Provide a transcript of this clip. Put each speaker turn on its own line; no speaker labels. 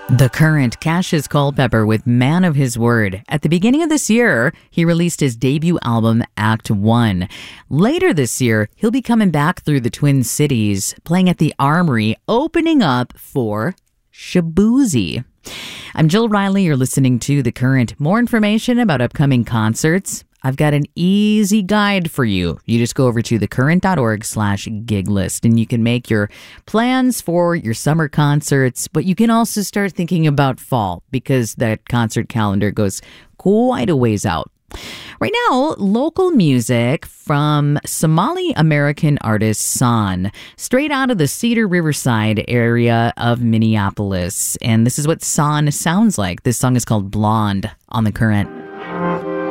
The Current, Cassius Culpepper with Man of His Word. At the beginning of this year, he released his debut album, Act One. Later this year, he'll be coming back through the Twin Cities, playing at the Armory, opening up for Shaboozey. I'm Jill Riley. You're listening to The Current. More information about upcoming concerts. I've got an easy guide for you. You just go over to thecurrent.org/gig list and you can make your plans for your summer concerts, but you can also start thinking about fall because that concert calendar goes quite a ways out. Right now, local music from Somali-American artist San, straight out of the Cedar Riverside area of Minneapolis. And this is what San sounds like. This song is called Blonde on The Current.